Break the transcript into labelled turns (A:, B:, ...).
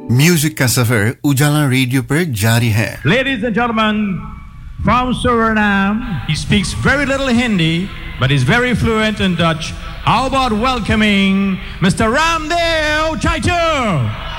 A: Music का सफर उजाला radio पर जारी है.
B: Ladies and gentlemen, from Suriname, he speaks very little Hindi, but is very fluent in Dutch. How about welcoming Mr. Ramdeo Chaitu?